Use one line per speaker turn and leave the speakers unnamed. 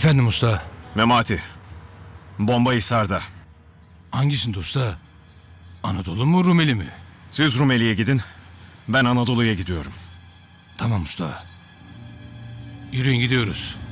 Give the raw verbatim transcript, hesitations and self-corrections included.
Efendim usta.
Memati. Bomba Hisar'da.
Hangisinde usta? Anadolu mu Rumeli mi?
Siz Rumeli'ye gidin. Ben Anadolu'ya gidiyorum.
Tamam usta. Yürüyün gidiyoruz.